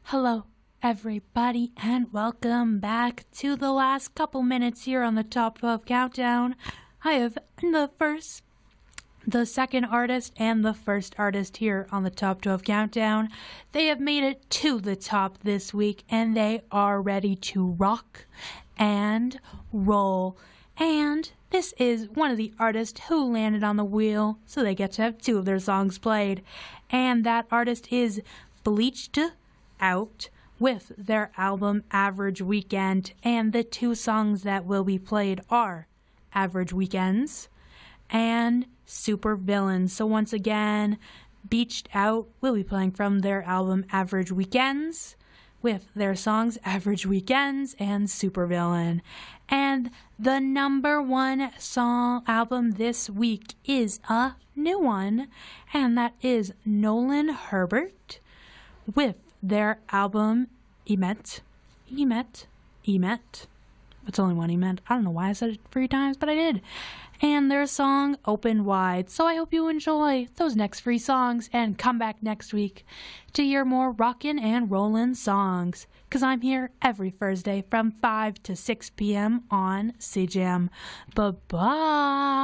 Hello, everybody, and welcome back to the last couple minutes here on the Top 12 Countdown. I have the second artist, and the first artist here on the Top 12 Countdown. They have made it to the top this week, and they are ready to rock and roll. And this is one of the artists who landed on the wheel, so they get to have two of their songs played. And that artist is Bleached Out with their album Average Weekend, and the two songs that will be played are Average Weekends and Super Villains. So once again, Bleached Out will be playing from their album Average Weekends with their songs Average Weekends and Super Villain. And the number one song album this week is a new one, and that is Nolan Herbert with their album Emet. It's only one Emet. I don't know why I said it 3 times, but I did. And their song Open Wide. So I hope you enjoy those next 3 songs and come back next week to hear more rockin' and rollin' songs. Because I'm here every Thursday from 5 to 6 p.m. on CJAM. Bye-bye.